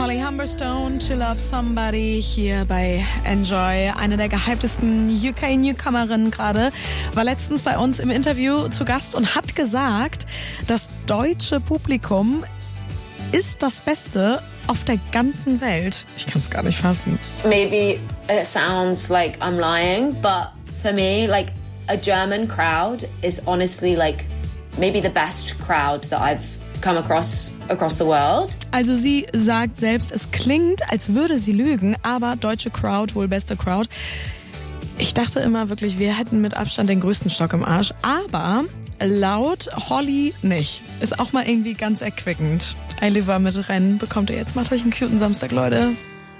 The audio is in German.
Holly Humberstone, To Love Somebody, hier bei Enjoy. Eine der gehyptesten UK-Newcomerinnen gerade, war letztens bei uns im Interview zu Gast und hat gesagt, das deutsche Publikum ist das Beste auf der ganzen Welt. Ich kann es gar nicht fassen. Maybe it sounds like I'm lying, but for me, like a German crowd is honestly like maybe the best crowd that I've come across the world. Also sie sagt selbst, es klingt, als würde sie lügen, aber deutsche Crowd, wohl beste Crowd. Ich dachte immer wirklich, wir hätten mit Abstand den größten Stock im Arsch, aber laut Holly nicht. Ist auch mal irgendwie ganz erquickend. Eiliver mit Rennen bekommt ihr jetzt. Macht euch einen cuten Samstag, Leute.